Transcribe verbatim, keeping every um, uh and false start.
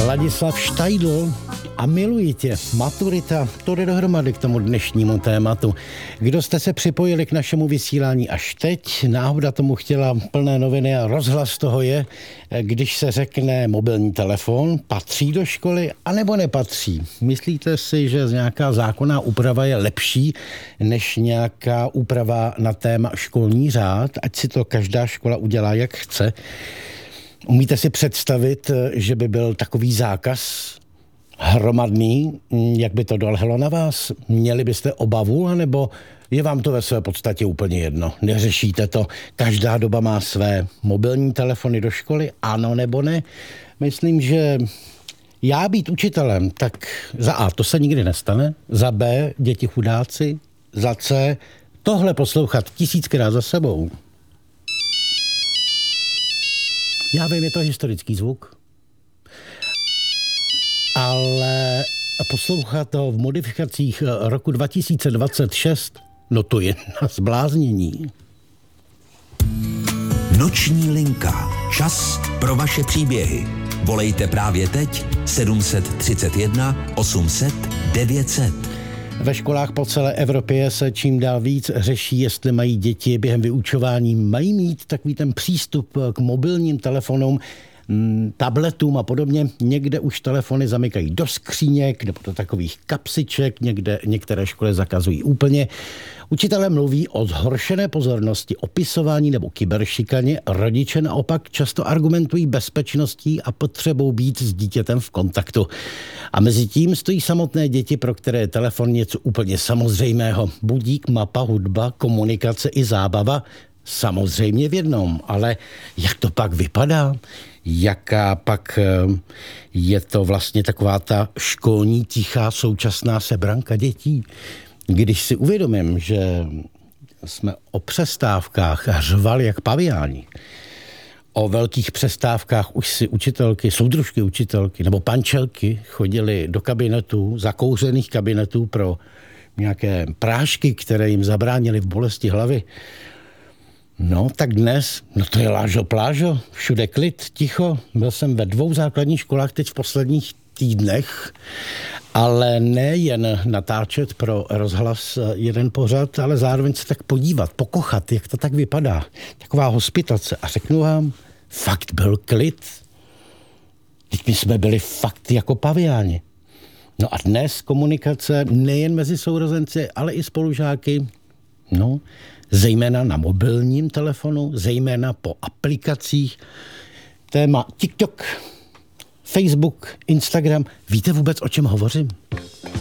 Ladislav Štajdl a Miluji tě. Maturita, to jde dohromady k tomu dnešnímu tématu. Kdo jste se připojili k našemu vysílání až teď, náhoda tomu chtěla plné noviny a rozhlas toho je, když se řekne mobilní telefon, patří do školy, anebo nepatří. Myslíte si, že nějaká zákonná úprava je lepší než nějaká úprava na téma školní řád, ať si to každá škola udělá, jak chce? Umíte si představit, že by byl takový zákaz hromadný, jak by to dolehlo na vás? Měli byste obavu, anebo je vám to ve své podstatě úplně jedno? Neřešíte to? Každá doba má své mobilní telefony do školy, ano nebo ne? Myslím, že já být učitelem, tak za A, to se nikdy nestane, za B, děti chudáci, za C, tohle poslouchat tisíckrát za sebou. Já vím, je to historický zvuk, ale poslouchat to v modifikacích roku dva tisíce dvacet šest, no to je na zbláznění. Noční linka. Čas pro vaše příběhy. Volejte právě teď sedm set třicet jedna osm set devět set. Ve školách po celé Evropě se čím dál víc řeší, jestli mají děti během vyučování mají mít takový ten přístup k mobilním telefonům, tabletům a podobně. Někde už telefony zamykají do skříněk nebo do takových kapsiček, někde některé školy zakazují úplně. Učitelé mluví o zhoršené pozornosti, opisování nebo kyberšikaně, rodiče naopak často argumentují bezpečností a potřebou být s dítětem v kontaktu. A mezi tím stojí samotné děti, pro které je telefon něco úplně samozřejmého. Budík, mapa, hudba, komunikace i zábava, samozřejmě v jednom. Ale jak to pak vypadá? Jaká pak je to vlastně taková ta školní tichá současná sebranka dětí? Když si uvědomím, že jsme o přestávkách řvali jak paviáni, o velkých přestávkách už si učitelky, soudružky učitelky nebo pančelky chodili do kabinetů, zakouřených kabinetů pro nějaké prášky, které jim zabránily v bolesti hlavy. No, tak dnes, no to je lážo plážo, všude klid, ticho. Byl jsem ve dvou základních školách teď v posledních týdnech, ale nejen natáčet pro rozhlas jeden pořad, ale zároveň se tak podívat, pokochat, jak to tak vypadá. Taková hospitace. A řeknu vám, fakt byl klid. Teď my jsme byli fakt jako paviáni. No a dnes komunikace nejen mezi sourozenci, ale i spolužáky, no, zejména na mobilním telefonu, zejména po aplikacích. Téma TikTok, Facebook, Instagram. Víte vůbec, o čem hovořím?